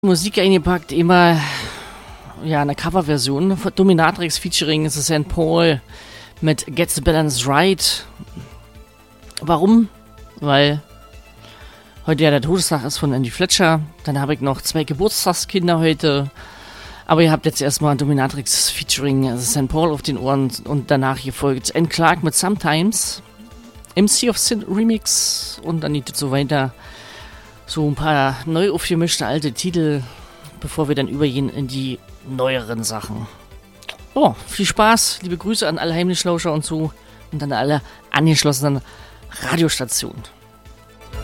Musik eingepackt, immer ja eine Coverversion von Dominatrix featuring St. Paul mit Get the Balance Right. Warum? Weil heute ja der Todestag ist von Andy Fletcher. Dann habe ich noch 2 Geburtstagskinder heute. Aber ihr habt jetzt erstmal Dominatrix featuring St. Paul auf den Ohren und danach gefolgt Anne Clark mit Sometimes, MC of Sin Remix und dann geht es so weiter. So ein paar neu aufgemischte alte Titel, bevor wir dann übergehen in die neueren Sachen. Oh, viel Spaß, liebe Grüße an alle Heimlichlauscher und so und an alle angeschlossenen Radiostationen.